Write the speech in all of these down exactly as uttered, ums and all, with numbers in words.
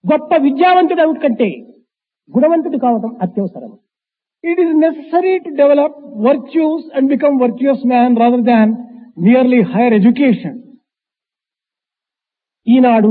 గొప్ప విద్యావంతుడు అవుట కంటే గుణవంతుడు కావడం అత్యవసరం. It is necessary to develop virtues and become virtuous man rather than merely higher education. ఈనాడు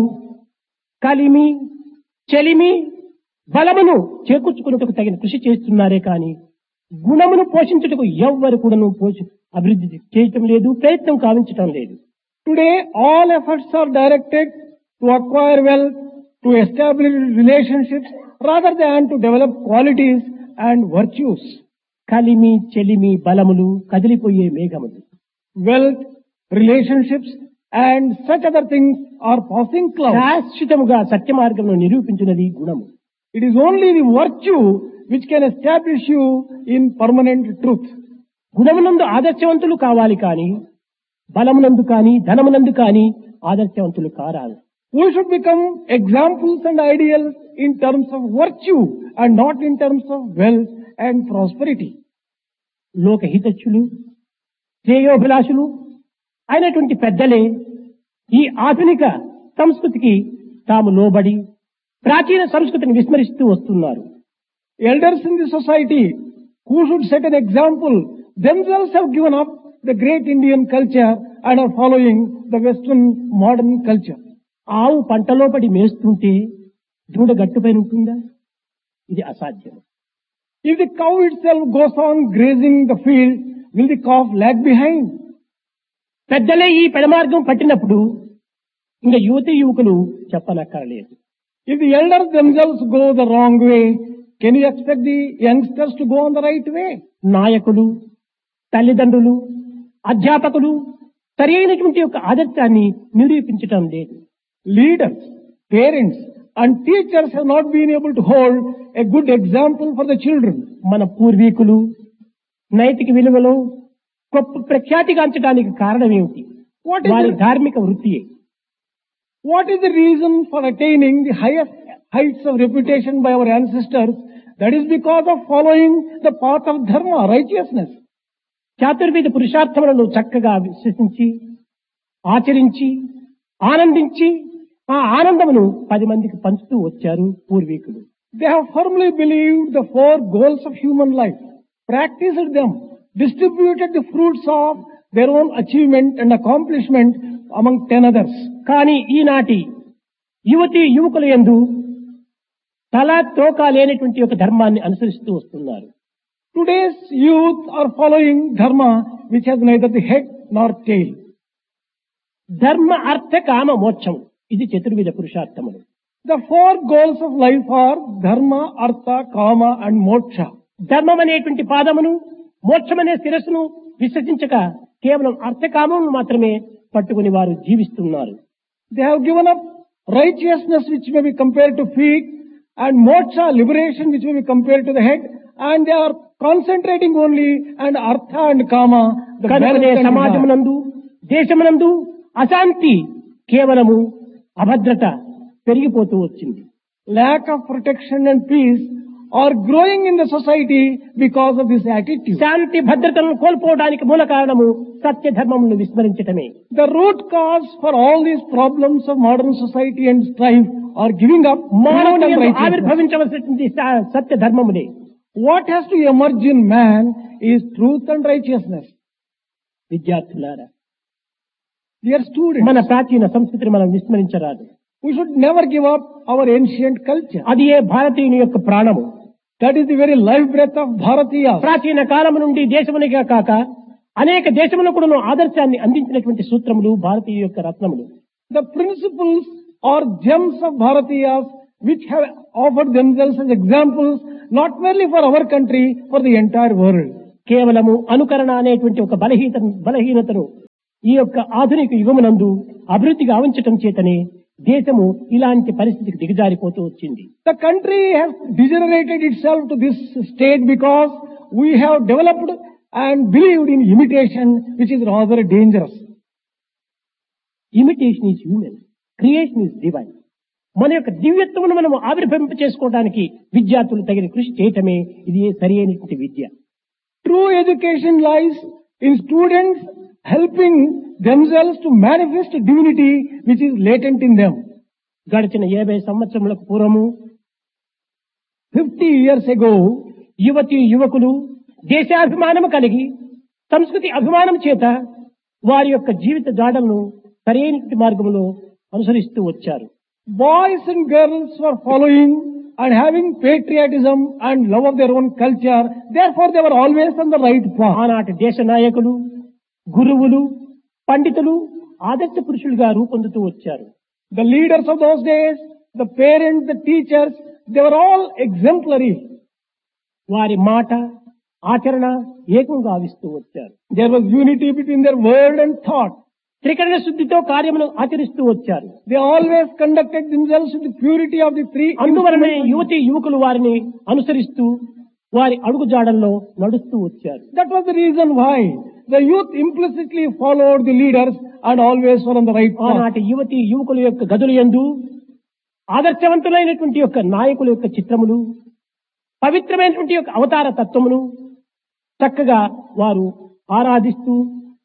కలిమి చెలిమి బలమును చేకూర్చుకున్నట్టుకు తగిన కృషి చేస్తున్నారే కానీ గుణమును పోషించుటకు ఎవ్వరు కూడాను పోషి అభివృద్ధి చేయటం లేదు, ప్రయత్నం కావించటం లేదు. Today all efforts are directed to acquire wealth, to establish relationships rather than to develop qualities and virtues. కలిమి చెలిమి బలములు కదిలిపోయే మేఘములు. Wealth, relationships and such other things are passing clouds. శాశ్వతముగా సత్య మార్గంలో నిరూపించినది గుణము. It is only the virtue which can establish you in permanent truth. గుణమునందు ఆదర్శవంతులు కావాలి కానీ బలమునందు కానీ ధనమునందు కానీ ఆదర్శవంతులు కారాలి. We should become examples and ideals in terms of virtue and not in terms of wealth and prosperity. లోకహితచ్చులు శ్రేయోభిలాషులు అయినటువంటి పెద్దలే ఈ ఆధునిక సంస్కృతికి తాము లోబడి ప్రాచీన సంస్కృతిని విస్మరిస్తూ వస్తున్నారు. Elders in the society who should set an example themselves have given up the great Indian culture and are following the Western modern culture. ఆవు పంటలో పడి మేస్తుంటే దూడ గట్టుపైన ఉంటుందా? ఇది అసాధ్యం. If the cow itself goes on grazing the field, will the calf lag behind? పెద్దలే ఈ పెడమార్గం పట్టినప్పుడు ఇంకా యువతి యువకులు చెప్పనక్కర్లేదు. If the elders themselves go the wrong way, can you expect the youngsters to go on the right way? నాయకులు, తల్లిదండ్రులు, అధ్యాపకులు సరి అయినటువంటి యొక్క ఆదర్శాన్ని నిరూపించటం లేదు. Leaders, parents and teachers have not been able to hold a good example for the children. మన పూర్వీకులు నైతిక విలువలో గొప్ప ప్రఖ్యాతిగాంచడానికి కారణం ఏమిటి? వారి ధార్మిక వృత్తియే. What is the reason for attaining the highest heights of reputation by our ancestors? That is because of following the path of dharma, righteousness. చాతుర్వేద పురుషార్థములను చక్కగా విశ్వసించి ఆచరించి ఆనందించి ఆ ఆనందమును పది మందికి పంచుతూ వచ్చారు పూర్వీకులు. They have firmly believed the four goals of human life, practiced them, distributed the fruits of their own achievement and accomplishment among ten others. కానీ ఈనాటి యువతి యువకుల యందు తల తోక లేనటువంటి ఒక ధర్మాన్ని అనుసరిస్తూ వస్తున్నారు. Today's youth are following dharma which has neither the head nor tail. ధర్మ అర్థ కామ మోక్షం ఇది చతుర్విధ పురుషార్థములు. The four goals of life are dharma, artha, kama and moksha. ధర్మం అనేటువంటి పాదమును మోక్షం అనే శిరస్సును విశ్వసించక కేవలం అర్థకామమును మాత్రమే పట్టుకుని వారు జీవిస్తున్నారు. They have given up righteousness which may be compared to feet and moksha, liberation which may be compared to the head, and they are concentrating only on artha and kama. కనుకనే సమాజమునందు దేశమునందు అశాంతి కేవలము అభద్రత పెరిగిపోతూ వచ్చింది. Lack of protection and peace are growing in the society because of this attitude. శాంతి భద్రతలను కోల్పోవడానికి మూల కారణము సత్య ధర్మమును విస్మరించటమే. The root cause for all these problems of modern society and strife are giving up మానవుని ఆవిర్భవించవలసినటువంటి సత్య ధర్మమునే. What has to emerge in man is truth and righteousness. విద్యార్థులారా, dear students, మన ప్రాచీన సంస్కృతిని మనం విస్మరించరాదు. we should never give up our ancient culture. అది ఏ భారతీయుని యొక్క ప్రాణము. That is the very life breath of Bharatiya. ప్రాచీన కాలము నుండి దేశమునిగా కాక అనేక దేశములకు కూడా ఆదర్శాన్ని అందించినటువంటి సూత్రములు భారతీయ యొక్క రత్నములు. The principles or gems of Bharatiyas which have offered themselves as examples not merely for our country, for the entire world. కేవలము అనుకరణ అనేటువంటి ఒక బలహీన బలహీనతను ఈ యొక్క ఆధునిక యుగమునందు అభివృద్ధి గావించటం చేతనే దేశము ఇలాంటి పరిస్థితికి దిగజారిపోతూ వచ్చింది. The country has degenerated itself to this state because we have developed and believed in imitation, which is rather dangerous. Imitation is human, creation is divine. మన యొక్క దివ్యత్వమును మనం ఆవిర్భవింప చేసుకోవడానికి విద్యార్థులు తగిన కృషి చేయటమే ఇది సరి అయినటువంటి విద్య. True education lies in students helping themselves to manifest divinity which is latent in them. గడిచిన యాభై సంవత్సరములకు పూర్వము fifty years ago, యువతి యువకులు దేశాభిమానము కలిగి సంస్కృతి అభిమానం చేత వారి యొక్క జీవిత జాడలను సరైన మార్గంలో అనుసరిస్తూ వచ్చారు. boys and girls were following and having patriotism and love of their own culture. Therefore, they were always on the right path. ఆనాటి దేశ నాయకులు, గురువులు, పండితులు ఆదర్శ పురుషులుగా రూపొందుతూ వచ్చారు. The leaders of those days, the parents, the teachers, they were all exemplary. వారి మాట ఆచరణ ఏకంగా ఆవిస్తూ వచ్చారు. There was unity between their word and thought. త్రికరణ శుద్ధితో కార్యమును ఆచరిస్తూ వచ్చారు. They always conducted themselves with the purity of the three. అందువలనే యువతి యువకులు వారిని అనుసరిస్తూ వారి అడుగుజాడల్లో నడుస్తూ వచ్చారు. That was the reason why the youth implicitly followed the leaders and always were on the right path. ఆనాటి యువతి యువకుల యొక్క గదుల యందు ఆదర్శవంతులైనటువంటి యొక్క నాయకుల యొక్క చిత్రములు, పవిత్రమైనటువంటి యొక్క అవతార తత్వమును చక్కగా వారు ఆరాధిస్తూ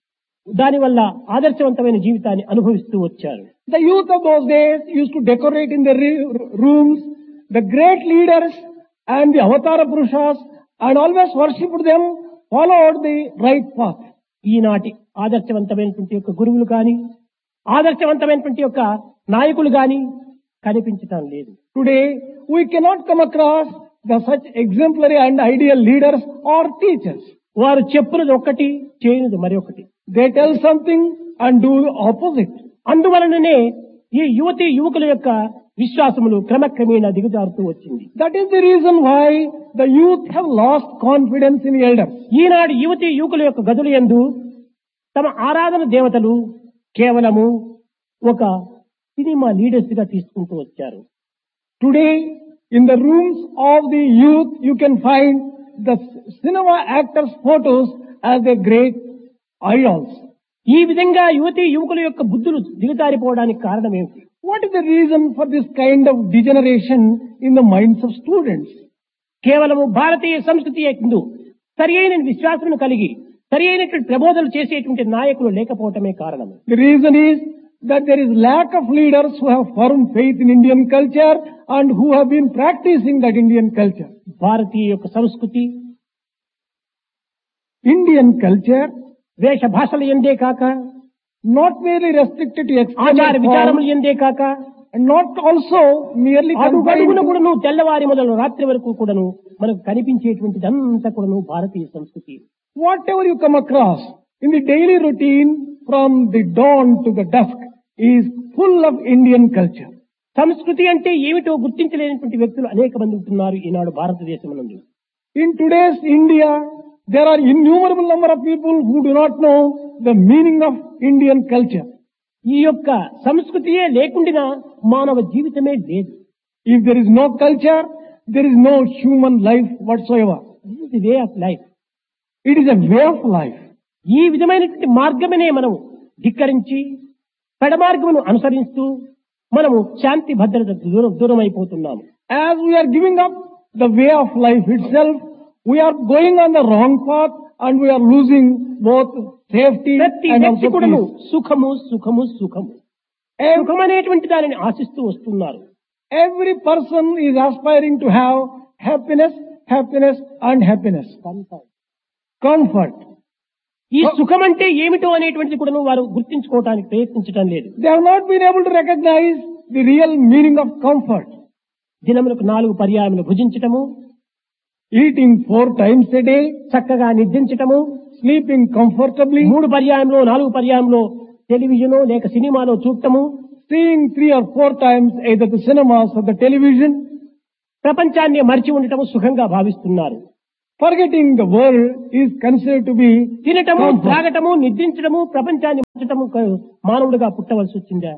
దానివల్ల ఆదర్శవంతమైన జీవితాన్ని అనుభవిస్తూ వచ్చారు. The youth of those days used to decorate in their re- rooms the great leaders and the avatara purushas and always worshipped them, followed the right path. ఈనాటి ఆదర్శవంతమైనటువంటి యొక్క గురువులు కానీ ఆదర్శవంతమైనటువంటి యొక్క నాయకులు కానీ కనిపించటం లేదు. Today, we cannot come across the such exemplary and ideal leaders or teachers. వారు చెప్పునది ఒక్కటి, చేయనిది మరొకటి. They tell something and do the opposite. అందువలననే ఈ యువతి యువకుల యొక్క విశ్వాసములు క్రమక్రమేణా దిగజారుతూ వచ్చింది. That is the reason why the youth have lost confidence in elders. ఈనాడు యువతి యువకుల యొక్క గదుల యందు తమ ఆరాధన దేవతలు కేవలము ఒక సినిమా లీడర్స్ గా తీసుకుంటూ వచ్చారు. Today, in the rooms of the youth, you can find the cinema actors' photos as their great idols. ఈ విధంగా యువతి యువకుల యొక్క బుద్ధులు దిగజారిపోవడానికి కారణం ఏమిటి? What is the reason for this kind of degeneration in the minds of students? కేవలము భారతీయ సంస్కృతి యందు సరి అయిన విశ్వాసమును కలిగి సరి అయినటువంటి ప్రబోధనలు చేసేటువంటి నాయకులు లేకపోవటమే కారణం. The reason is that there is lack of leaders who have firm faith in Indian culture and who have been practicing that Indian culture. భారతీయ యొక్క సంస్కృతి, Indian culture, వేష భాషల ఎందే కాక not merely restricted to ఆచార external విచారములు forms, ఎందే కాక and not also merely అడుగడుగున confined to కూడాను తెల్లవారి మొదలు రాత్రి వరకు కూడాను మనకు కనిపించేటువంటిదంతా కూడాను భారతీయ సంస్కృతి. whatever you come across in the daily routine from the dawn to the dusk is full of Indian culture. సంస్కృతి అంటే ఏమిటో గుర్తించలేనటువంటి వ్యక్తులు అనేక మంది ఉంటున్నారు ఈనాడు భారతదేశం నందు. In today's India, there are innumerable number of people who do not know the meaning of Indian culture. ఈ యొక్క సంస్కృతియే లేకుండా మానవ జీవితమే లేదు. If there is no culture, there is no human life whatsoever. The way of life. It is a way of life. ఈ విధమైనటువంటి మార్గమనే మనం ధిక్కరించి పెడమార్గమును అనుసరిస్తూ మనము శాంతి భద్రత దూరం దూరం అయిపోతున్నాము. As we are giving up the way of life itself, we are going on the wrong path and we are losing both safety ప్రతి and వ్యక్తి also కూడాను peace. సుఖము సుఖము సుఖము Ev- సుఖం అనేటువంటి దానిని ఆశిస్తూ వస్తున్నారు. Every person is aspiring to have happiness, happiness and happiness. Comfort. ఈ సుఖం అంటే ఏమిటో అనేటువంటిది కూడా వారు గుర్తించుకోవడానికి ప్రయత్నించడం లేదు. They have not been able to recognize the real meaning of comfort. దినములకు నాలుగు పర్యాయములు భుజించటము, Eating four times a day, చక్కగా నిద్రించటము, sleeping comfortably, మూడు పర్యాయంలో నాలుగు పర్యాయంలో టెలివిజన్ లేక సినిమాలో చూడటము, seeing three or four times either the cinemas or the television, ప్రపంచాన్ని మరిచి ఉండటము సుఖంగా భావిస్తున్నారు. forgetting the world is considered to be తినటము, comfort. త్రాగటము, నిద్రించడము, ప్రపంచాన్ని మర్చటము మానవుడిగా పుట్టవలసి వచ్చిందా?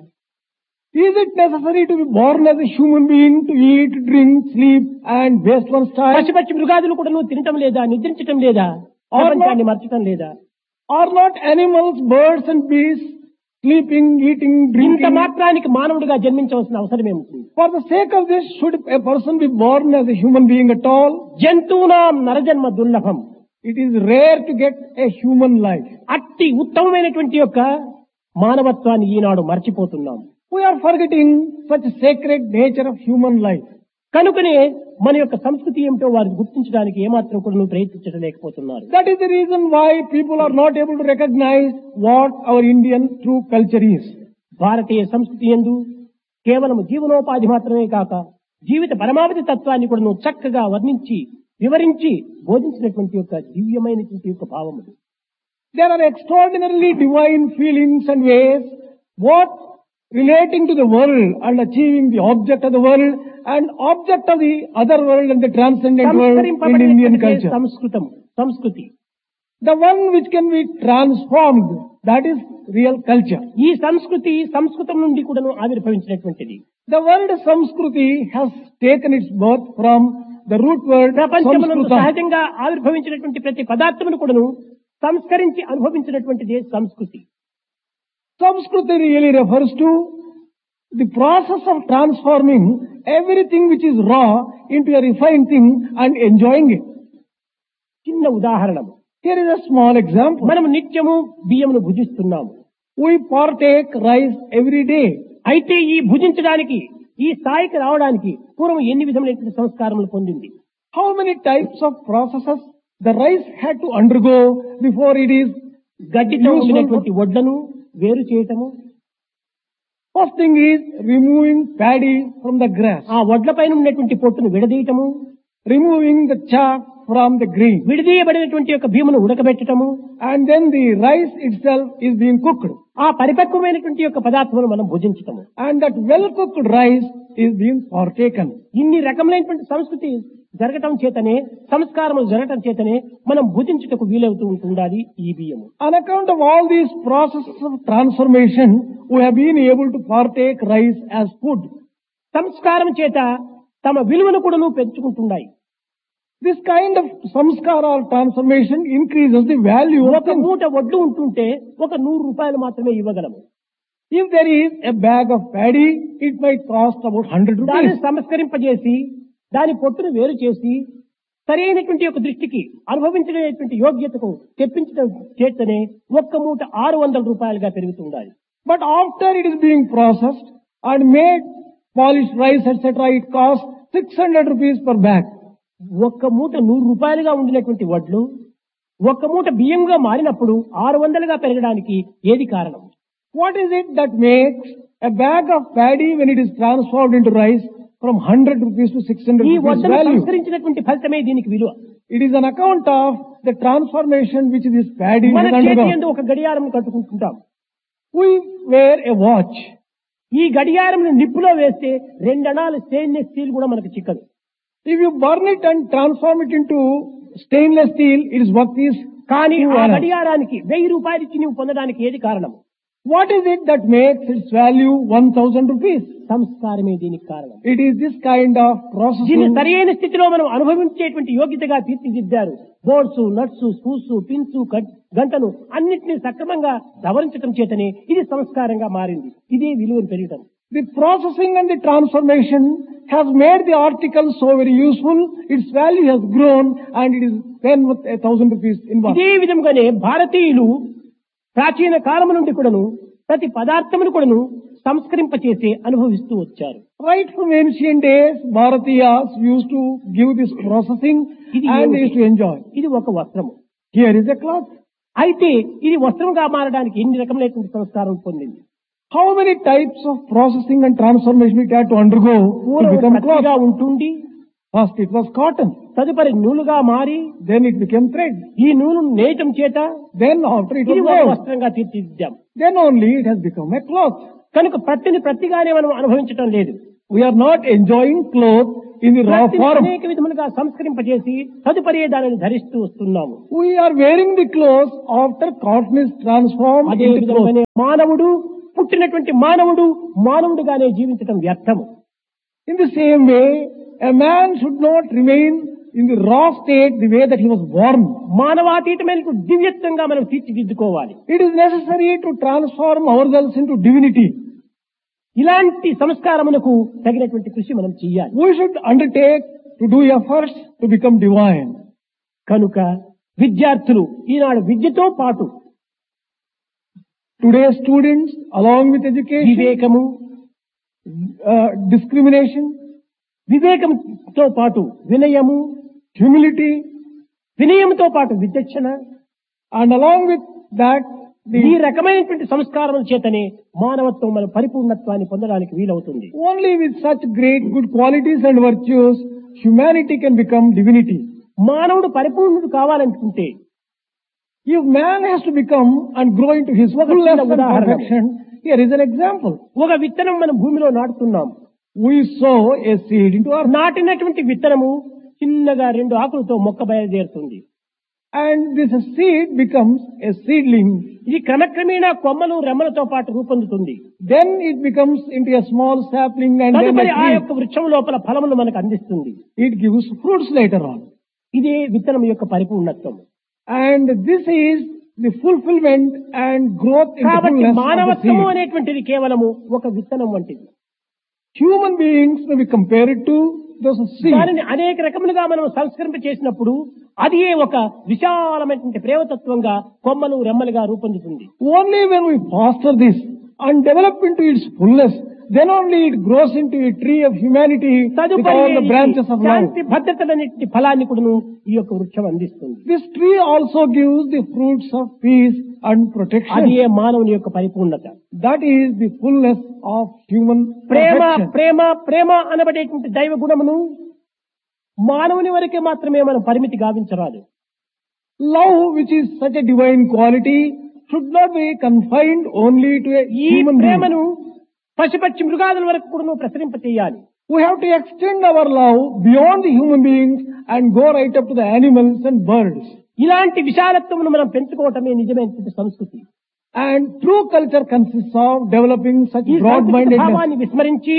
Is it necessary to be born as a human being to eat, drink, sleep and waste one's time? పశు పక్షి మృగాదులు కూడా నువ్వు తినటం లేదా, నిద్రించటం లేదా, ప్రపంచాన్ని మర్చటం లేదా? Are not animals, birds and beasts sleeping, eating, ఇంత drinking? మాత్రానికి మానవుడిగా జన్మించవలసిన అవసరం ఏముంటుంది? For the sake of this, should a person be born as a human being at all? జంతువునాం నరజన్మ దుర్లభం. It is rare to get a human life. అట్టి ఉత్తమమైనటువంటి యొక్క మానవత్వాన్ని ఈనాడు మర్చిపోతున్నాం. We are forgetting such sacred nature of human life. కనుకనే మన యొక్క సంస్కృతి ఏమిటో వారు గుర్తించడానికి ఏమాత్రం కూడా ప్రయత్నించలేకపోతున్నారు. That is the reason why people are not able to recognize what our Indian true culture is. భారతీయ సంస్కృతి యందు కేవలం జీవనోపాధి మాత్రమే కాక జీవిత పరమావధి తత్వాన్ని కూడా చక్కగా వర్ణించి వివరించి బోధించినటువంటి యొక్క దివ్యమైనటువంటి యొక్క భావములు. There are extraordinarily divine feelings and ways, what relating to the world and achieving the object of the world and object of the other world and the transcendent world in Indian culture. సంస్కృతం సంస్కృతి The one which can be transformed, that is real culture. ఈ సంస్కృతి సంస్కృతం నుండి కూడాను ఆవిర్భవించినటువంటిది. The word Samskruti has taken its birth from the root word ప్రపంచమునందు Samskruta. సహజంగా ఆవిర్భవించినటువంటి ప్రతి పదార్థమును కూడాను సంస్కరించి అనుభవించినటువంటిదే సంస్కృతి. Samskruti really refers to the process of transforming everything which is raw into a refined thing and enjoying it. చిన్న ఉదాహరణము. Here is a small example. మనము నిత్యము బియ్యమును భుజిస్తున్నాము. We partake rice every day. అయితే ఈ భుజించడానికి ఈ స్థాయికి రావడానికి పూర్వం ఎన్ని విధములైన సంస్కారములు పొందింది? How many types of processes the rice had to undergo before it is గడ్డితో useful? ఉండినటువంటి వడ్లను వేరు చేయటము, First thing is removing paddy from the grass, ఆ వడ్ల పైన ఉన్నటువంటి పొట్టును విడదీయటము, removing the chaff from the grain, విడదీయబడినటువంటి యొక్క భీమును ఉడకబెట్టటము, and then the rice itself is being cooked, ఆ పరిపక్వమైనటువంటి యొక్క పదార్థమును మనం భుజించటము. and that well cooked rice is being partaken. ఇన్ని రకములైనటువంటి సంస్కృతి జరగటం చేతనే, సంస్కారములు జరగటం చేతనే మనం భుజించుటకు వీలవుతూ ఉంటుండాలి ఈ బియ్యము. On account of all these processes of transformation, we have been able to partake rice as food. సంస్కారం చేత తమ విలువను కూడాను పెంచుకుంటున్నాయి. This kind of samskara or transformation increases the value of ఒక things. మూట వడ్లు ఉంటుంటే ఒక నూరు రూపాయలు మాత్రమే ఇవ్వగలము. If there is a bag of paddy, it might cost about one hundred దాన్ని rupees. సంస్కరింపజేసి దాని పొట్టును వేరు చేసి సరైనటువంటి యొక్క దృష్టికి అనుభవించలేటువంటి యోగ్యతకు తెప్పించడం చేతనే ఒక్క మూట ఆరు వందల రూపాయలుగా పెరుగుతుండాలి. But after it is being processed and made polished rice, et cetera, it costs six hundred rupees per bag. ఒక్క మూట నూరు రూపాయలుగా ఉండినటువంటి వడ్లు ఒక్క మూట బియ్యంగా మారినప్పుడు ఆరు వందలుగా పెరగడానికి ఏది కారణం? What is it that makes a bag of paddy, when it is transformed into rice, from one hundred rupees to six hundred ఈ rupees వడ్డను value? సంస్కరించినటువంటి ఫలితమే దీనికి విలువ. It is an account of the transformation which this paddy మన has చేతి undergone. యందు ఒక గడియారం కట్టుకుంటుంటాం. We wear a watch. ఈ గడియారం నిప్పులో వేస్తే రెండణాలు స్టెయిన్లెస్ స్టీల్ కూడా మనకు చిక్కదు. If you burn it and transform it into stainless steel, its worth is కానీ two ఆ annas. గడియారానికి వెయ్యి రూపాయలు ఇచ్చి నువ్వు పొందడానికి ఏది కారణం? What is it that makes its value one thousand rupees? సంస్కారమే దీనికి కారణం. It is this kind of దీన్ని processing. సరైన స్థితిలో మనం అనుభవించేటువంటి యోగ్యతగా తీర్చిదిద్దారు. బోర్డ్స్, నట్స్, స్పూస్, పిన్స్, గంటను అన్నింటినీ సక్రమంగా సవరించడం చేతనే ఇది సంస్కారంగా మారింది. ఇదే విలువను పెరగడం. The processing and the transformation has made the article so very useful. Its value has grown and it is then worth a thousand rupees in worth. ఇదే విధంగానే భారతీయులు ప్రాచీన కాలం నుండి కూడాను ప్రతి పదార్థమును కూడాను సంస్కరింపచేసి అనుభవిస్తూ వచ్చారు. Right from ancient days, Bharatiyas used to give this processing and they used to enjoy. ఇది ఒక వస్త్రము. Here is a cloth. అయితే ఇది వస్త్రంగా మారడానికి ఎన్ని రకములైనటువంటి సంస్కారం పొందింది? How many types of processing and transformation it had to undergo to పూర్వం become పత్తిగా cloth? ఉంటుండి First it was cotton, తదుపరి నూలుగా మారి then it became thread, ఈ నూలును నేయటం చేత then after it ఇది was ఒక woven, వస్త్రంగా తీర్చిదిద్దాం. then only it has become a cloth. కనుక ప్రతిని ప్రతిగానే మనం అనుభవించటం లేదు. We are not enjoying cloth in the raw ప్రతిని form. అనేక విధములుగా సంస్కరింపజేసి తదుపరి దానిని ధరిస్తూ వస్తున్నాము. We are wearing the clothes after cotton is transformed అదే into cloth. విధంగానే మానవుడు పుట్టినటువంటి మానవుడు మానవుడుగానే జీవించటం వ్యర్థము. In the same way, a man should not remain in the raw state the way that he was born. మానవాతీతమైన దివ్యత్వంగా మనం తీర్చిదిద్దుకోవాలి. It is necessary to transform ourselves into divinity. ఇలాంటి సంస్కారమునకు తగినటువంటి కృషి మనం చేయాలి. We should undertake to do efforts to become divine. కనుక విద్యార్థులు ఈనాడు విద్యతో పాటు Today's students, along with education, వివేకము, uh, discrimination, వివేకంతో పాటు వినయము, humility, వినయంతో పాటు విచక్షణ, and along with that, ఈ the రకమైనటువంటి సంస్కారం చేతనే మానవత్వం మన పరిపూర్ణత్వాన్ని పొందడానికి వీలవుతుంది. only with such great good qualities and virtues, humanity can become divinity. మానవుడు పరిపూర్ణుడు కావాలనుకుంటే If man has to become and grow into his ఒక fullness చిన్న and ఉదాహరణ. perfection, here is an example. ఒక విత్తనం మనం భూమిలో నాటుతున్నాం. We sow a seed into our నాటినటువంటి విత్తనము చిన్నగా రెండు ఆకులతో మొక్క బయలుదేరుతుంది. and this seed becomes a seedling. ఇది క్రమక్రమేణా కొమ్మలు రెమ్మలతో పాటు రూపొందుతుంది. Then it becomes into a small sapling and then తదుపరి a ఆ tree. యొక్క వృక్షం లోపల ఫలములు మనకు అందిస్తుంది. It gives fruits later on. ఇదే విత్తనం యొక్క పరిపూర్ణత్వం. And this is the fulfillment and growth in the కాబట్టి fullness of the మానవత్వము seed. అనేటువంటిది కేవలము ఒక విత్తనం వంటిది. Human beings may be compared to those seeds. దానిని అనేక రకములుగా మనం సంస్కరింప చేసినప్పుడు అది ఒక విశాలమైనటువంటి ప్రేమతత్వంగా కొమ్మలు రెమ్మలుగా రూపొందుతుంది. Only when we foster this and develop into its fullness, then only it grows into a tree of humanity with తదుపరి all the branches of love. శాంతి భద్రతలన్నింటి ఫలాన్ని కూడాను ఈ యొక్క వృక్షం అందిస్తుంది. This tree also gives the fruits of peace and protection. అది ఏ మానవుని యొక్క పరిపూర్ణత. That is the fullness of human Prema perfection. ప్రేమ ప్రేమ అనబడేటువంటి దైవ గుణమును మానవుని వరకే మాత్రమే మనం పరిమితి గావించరాదు. Love, which is such a divine quality, should not be confined only to a ఈ human being. ప్రేమను పశుపక్షి మృగాదుల వరకు కూడా ప్రసరింప చేయాలి. We have to extend our love beyond the human beings and go right up to the animals and birds. ఇలాంటి విశాలత్వమును మనం పెంచుకోవటమే నిజమైనటువంటి సంస్కృతి. And true culture consists of developing such ఈ సంస్కృతి broad-mindedness. భావాన్ని విస్మరించి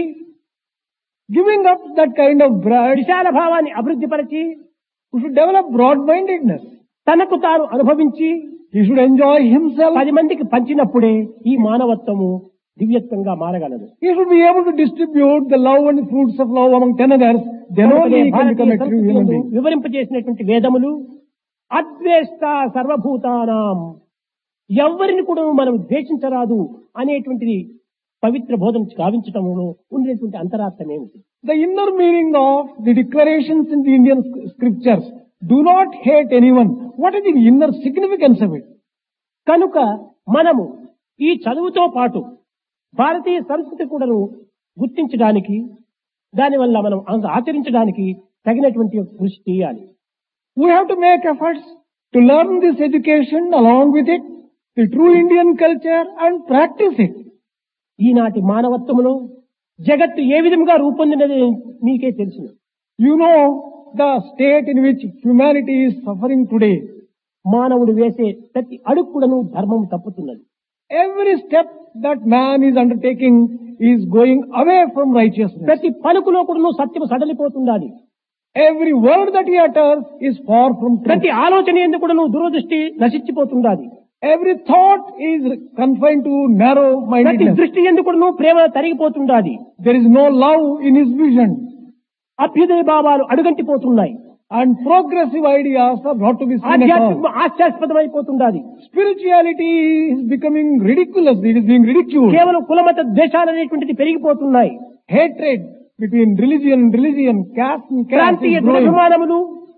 Giving up that kind of broad, విశాల భావాన్ని అభివృద్ధిపరిచి we should develop broad-mindedness. తనకు తాను అనుభవించి He should enjoy himself. పది మందికి పంచినప్పుడే ఈ మానవత్వము దివ్యత్వంగా మారగలదు. He should be able to distribute the love and the fruits of love among ten others. Then only he can become a true human being. వివరింపజేసినటువంటి వేదములు అద్వేష్ట సర్వభూతానాం, ఎవ్వరిని కూడా మనం ద్వేషించరాదు అనేటువంటిది పవిత్ర బోధన గావించటంలో ఉండేటువంటి అంతరార్థం ఏమిటి? The inner meaning of the declarations in the Indian scriptures, do not hate anyone. What is the inner significance of it? కనుక మనము ఈ చదువుతో పాటు భారతీయ సంస్కృతి కూడాను గుర్తించడానికి, దానివల్ల మనం ఆచరించడానికి తగినటువంటి కృషి చేయాలి. We have to make efforts to learn this education, along with it, the true Indian culture, and practice it. ఈనాటి మానవత్వములో జగత్తు ఏ విధంగా రూపొందినది మీకే తెలుసు. You know the state in which humanity is suffering today. మానవుడు వేసే ప్రతి అడుగులను ధర్మం తప్పుతున్నది. Every step that man is undertaking is going away from righteousness. ప్రతి పలుకులో కూడా సత్యం సడలిపోతున్నది. Every word that he utters is far from truth. ప్రతి ఆలోచన ఎందుకు కూడా దురదృష్టి నశించిపోతున్నది. Every thought is confined to narrow ప్రతి mindedness. దృష్టి ఎందుకు కూడా ప్రేమ తరిగిపోతున్నది. There is no love in his vision, అభ్యుదయ భావాలు అడుగంటిపోతున్నాయి. and progressive ideas are not to be seen at all. ఆధ్యాత్మికం హాస్యాస్పదమైపోతున్నది. Spirituality is becoming ridiculous. It is being ridiculed. కేవలం కులమత ద్వేషాలు అనేటువంటిది పెరిగిపోతున్నాయి. Hatred between religion and religion, caste and caste ప్రాంతీయ is growing. దురభిమానములు,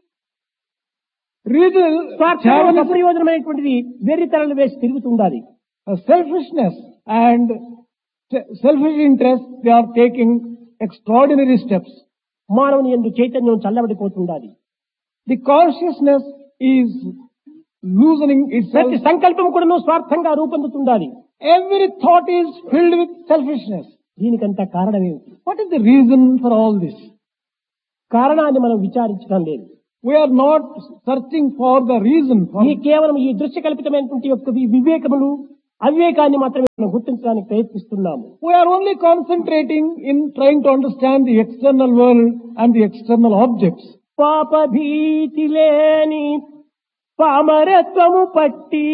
Regional స్వార్థ chauvinism, ప్రయోజనమైనటువంటిది వెర్రితరలు వేసి తిరుగుతుండాలి. uh, selfishness and se- selfish interest, they are taking extraordinary steps. మానవుని యందు చైతన్యం చల్లబడిపోతుండాలి. The consciousness is loosening itself. ప్రతి సంకల్పం కూడా స్వార్థంగా రూపొందుతుండాలి. Every thought is filled with selfishness. దీనికంతా కారణం ఏమిటి? What is the reason for all this? కారణాన్ని మనం విచారించడం లేదు. We are not searching for the reason for ఈ కేవలం ఈ దృశ్య కల్పితమైనటువంటి యొక్క వి- వివేకములు అవివేకాన్ని మాత్రమే మనం గుర్తించడానికి ప్రయత్నిస్తున్నాము. We are only concentrating in trying to understand the external world and the external objects. పాప భీతి లేని పామరత్వము పట్టి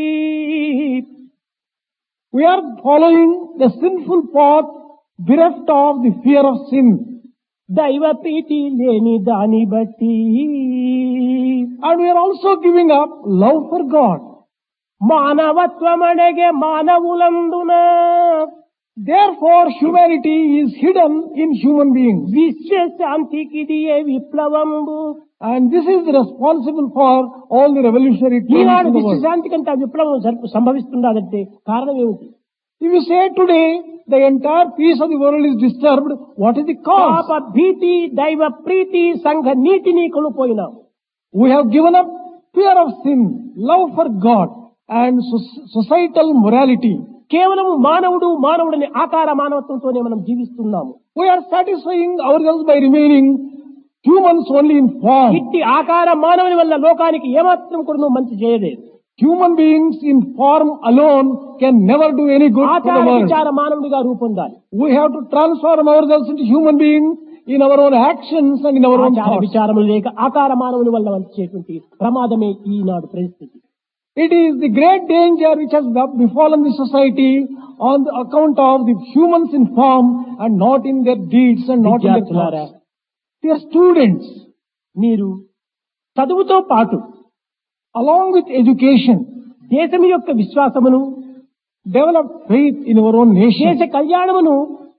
We are following the sinful path bereft of the fear of sin. దైవ ప్రీతి లేని దాని బట్టి And we are also giving up love for God. మానవత్వం అడగే మానవులందున Therefore, humanity is hidden in human beings. విశ్వశాంతికి ఇదియే విప్లవంబు. And this is responsible for all the revolutionary trends Eenadu in the world. విశ్వశాంతి కంటే ఆ విప్లవం జరుపు- సంభవిస్తున్నదంటే కారణం ఏమిటి? If you say today the entire peace of the world is disturbed, what is the cause? పాప భీతి, దైవ ప్రీతి, సంఘ నీతిని కోల్పోయినాం. We have given up fear of sin, love for God, and soc- societal morality. కేవలం మానవుడు మానవుడిని ఆకార మానవత్వంతోనే మనం జీవిస్తున్నాము. We are satisfying ourselves by remaining humans only in form. ఇట్టి ఆకార మానవుని వల్ల లోకానికి ఏమాత్రం కూడా మంచి చేయలేదు. Human beings in form alone can never do any good for ఆచార the world. విచార మానవుడిగా రూపొందాలి. We have to transform ourselves into human beings in our own actions and in our own ఆచార thoughts. విచారములు లేక ఆకార మానవుని వల్ల వచ్చేటువంటి ప్రమాదమే ఈనాడు పరిస్థితి. It is the great danger which has befallen the society on the account of the humans in form and not in their deeds and not in their విద్యార్థులారా, thoughts. Dear students, మీరు చదువుతో పాటు along with education, దేశం యొక్క విశ్వాసమును, develop faith in our own nation, దేశ కళ్యాణమును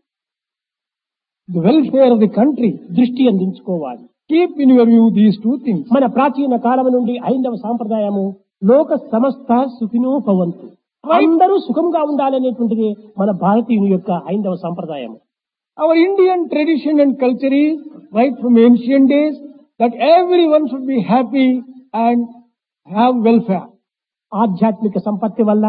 the welfare of the country. దృష్టి అందించుకోవాలి. Keep in your view these two things. మన ప్రాచీన కాలం నుండి ఐదవ సాంప్రదాయము లోక సమస్త సుఖినో భవంతు, అందరూ సుఖంగా ఉండాలనేటువంటిది మన భారతీయుని యొక్క ఐదవ సాంప్రదాయం. Our Indian tradition and culture is right from ancient days that everyone should be happy and have welfare. ఆధ్యాత్మిక సంపత్తి వల్ల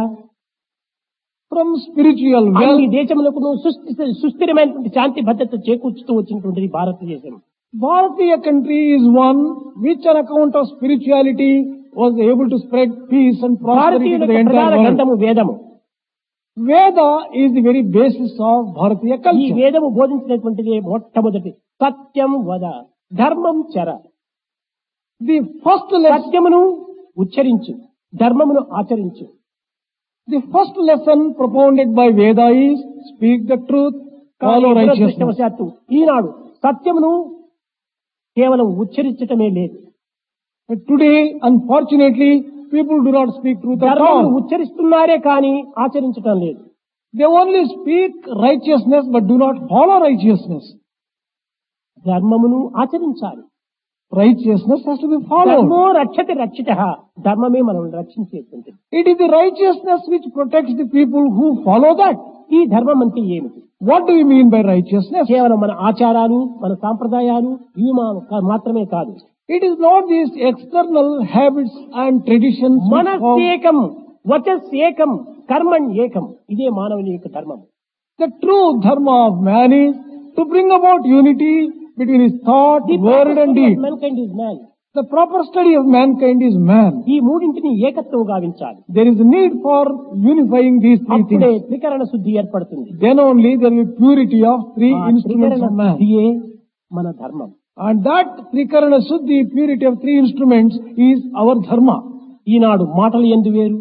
From spiritual అన్ని wealth, దేశములకు సుస్థి- సుస్థిరమైనటువంటి శాంతి భద్రత చేకూర్చుతూ వచ్చినటువంటిది భారతదేశం. Bharatiya country is one which on account of spirituality was able to spread peace and prosperity భారతీయుల to the యొక్క entire ప్రధాన world. గ్రంథము వేదము. Veda is the very basis of Bharatiya ఈ culture. వేదము బోధించినటువంటిది మొట్టమొదటి సత్యం వద, ధర్మం చర. The first lesson, సత్యమును ఉచ్చరించు, ధర్మమును ఆచరించు. the first lesson propounded by Veda is speak the truth, follow కానీ righteousness. దురదృష్టవశాత్తు ఈనాడు సత్యమును కేవలం ఉచ్చరించటమే లేదు, But today, unfortunately, people do not speak truth at ధర్మమును all. ఉచ్చరిస్తున్నారే కానీ ఆచరించటం లేదు. They only speak righteousness but do not follow righteousness. ధర్మమును ఆచరించాలి. Righteousness has to be followed. ధర్మో రక్షతి రక్షిత, ధర్మమే మనల్ని రక్షించేటువంటిది. It is the righteousness which protects the people who follow that. ఈ ధర్మం అంటే ఏమిటి? What do you mean by righteousness? కేవలం మన ఆచారాలు, మన సాంప్రదాయాలు ఇవి మా- మాత్రమే కాదు. It is not these external habits and traditions. which మనస్ form- ఏకం, వచస్ ఏకం, కర్మణ్ ఏకం. ఇదే మానవుని యొక్క ధర్మం. The true dharma of man is to bring about unity between his thought, word and deed. Mankind is man. The proper study of mankind is man. ఈ మూడింటిని ఏకత్వం గావించాలి. There is a need for unifying these three అప్పుడే things. త్రికరణ శుద్ధి ఏర్పడుతుంది. Then only there will be purity of three ఆ instruments త్రికరణ of man. శుద్ధియే మన ధర్మం. And that Trikarana Suddhi, purity of three instruments, is our dharma. ఈనాడు మాటలు ఎందు వేరు,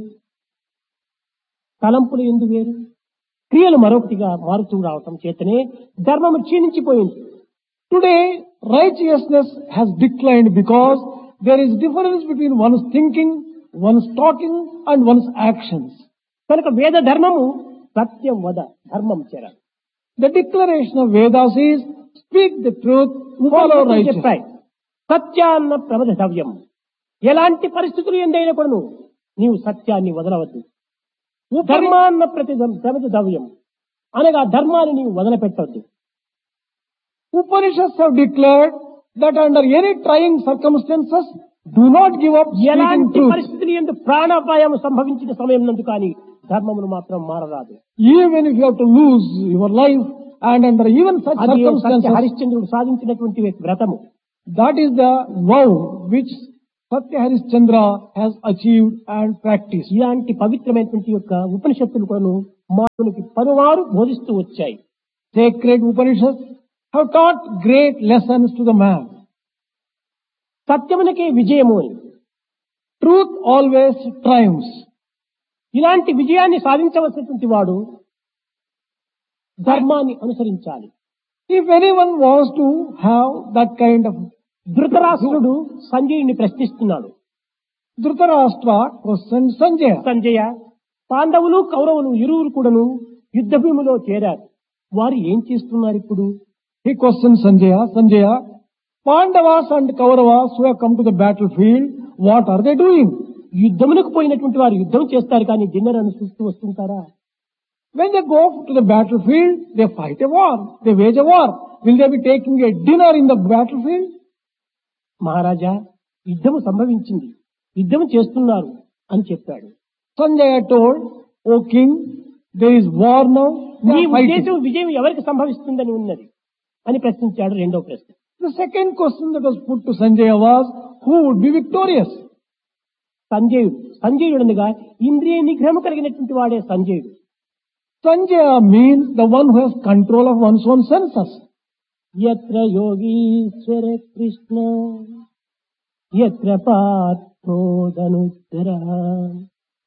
తలంపులు ఎందు వేరు, క్రియలు మరొకటిగా మారుతూ రావటం చేతనే ధర్మము క్షీణించిపోయింది. Today, righteousness has declined because there is difference between one's thinking, one's talking and one's actions. కనుక వేద ధర్మము సత్యం వద, ధర్మం చెర. The declaration of Vedas is speak the truth, follow ఉపనిషత్తులు righteousness. చెప్పాయి సత్యాన్న ప్రమదవ్యం. ఎలాంటి పరిస్థితులు ఎందైనా కూడా నువ్వు నీవు సత్యాన్ని వదలవద్దు. ధర్మాన్న ప్రతి ప్రమదవ్యం అనగా ధర్మాన్ని నీవు వదిలిపెట్టవద్దు. Upanishads have declared that under any trying circumstances, do not give up speaking ఎలాంటి truth. పరిస్థితులు ఎందు ప్రాణాపాయం సంభవించిన సమయం నందు కానీ ధర్మమును మాత్రం మారరాదు. Even if you have to lose your life and under even such అది సత్య circumstances, హరిశ్చంద్రుడు సాధించినటువంటి వ్రతము. that is the vow which Satya Harishchandra has achieved and practiced. ఇలాంటి పవిత్రమైనటువంటి యొక్క ఉపనిషత్తులు కూడా మానవునికి పలువారు బోధిస్తూ వచ్చాయి. Sacred Upanishads have taught great lessons to the man. సత్యమునకే విజయము అని. Truth always triumphs. ఇలాంటి విజయాన్ని సాధించవలసినటువంటి వాడు ధర్మాన్ని అనుసరించాలి. If anyone wants to have that kind of, Dhritarashtrudu సంజయుని ప్రశ్నిస్తున్నాడు. Dhritarashtra questioned Sanjaya. Sanjaya, పాండవులు కౌరవులు ఇరువురు కూడాను యుద్ధ భూమిలో చేరారు. వారు ఏం చేస్తున్నారు ఇప్పుడు? He questioned Sanjaya, Sanjaya, Pandavas and Kauravas who have come to the battlefield, what are they doing? యుద్ధములకు పోయినటువంటి వారు యుద్ధం చేస్తారు కానీ డిన్నర్ అనుసరిస్తూ వస్తుంటారా? When they go to the battlefield, they fight a war, they wage a war. Will they be taking a dinner in the battlefield? మహారాజా, యుద్ధము సంభవించింది, యుద్ధం చేస్తున్నారు అని చెప్పాడు. Sanjaya told, O king, there is war now. నీ ఉద్దేశం విజయం ఎవరికి సంభవిస్తుందని ఉన్నది అని ప్రశ్నించాడు. రెండో ప్రశ్న. The second question that was put to Sanjaya was, who would be victorious? సంజయుడు. సంజయుడనగా ఇంద్రియ నిగ్రహం కలిగినటువంటి వాడే సంజయుడు. Sanjaya means the one who has control of one's own senses. యత్ర Yogeeshwara Krishna యత్ర పార్థో ధనుర్ధర